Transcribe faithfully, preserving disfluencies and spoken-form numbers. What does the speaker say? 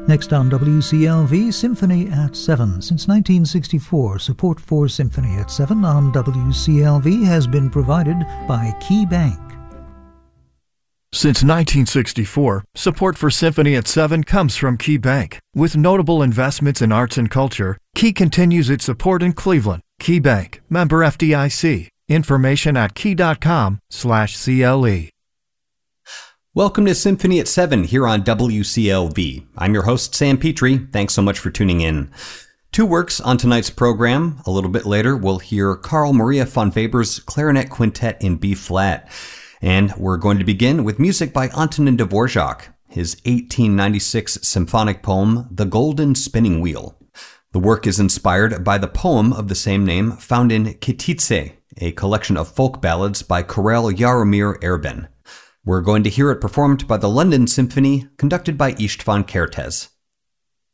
Next on W C L V, Symphony at seven. Since nineteen sixty-four, support for Symphony at seven on W C L V has been provided by Key Bank. Since nineteen sixty-four, support for Symphony at seven comes from Key Bank. With notable investments in arts and culture, Key continues its support in Cleveland. Key Bank, member F D I C. Information at key.com slash CLE. Welcome to Symphony at seven here on W C L V. I'm your host, Sam Petrie. Thanks so much for tuning in. Two works on tonight's program. A little bit later, we'll hear Carl Maria von Weber's Clarinet Quintet in B-flat. And we're going to begin with music by Antonin Dvorak, his eighteen ninety-six symphonic poem, The Golden Spinning Wheel. The work is inspired by the poem of the same name found in Kitice, a collection of folk ballads by Karel Jaromir Erben. We're going to hear it performed by the London Symphony, conducted by István Kertész.